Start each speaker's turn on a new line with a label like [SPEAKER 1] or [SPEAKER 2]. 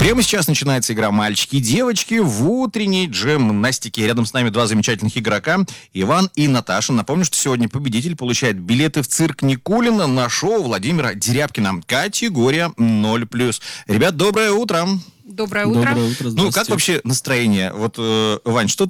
[SPEAKER 1] Прямо сейчас начинается игра «Мальчики и девочки» в утренней джемнастике. Рядом с нами два замечательных игрока, Иван и Наташа. Напомню, что сегодня победитель получает билеты в цирк Никулина на шоу Владимира Дерябкина. Категория 0+. Ребят, доброе утро.
[SPEAKER 2] Доброе утро.
[SPEAKER 3] Доброе утро,
[SPEAKER 1] Ну, как вообще настроение? Вот, Вань, что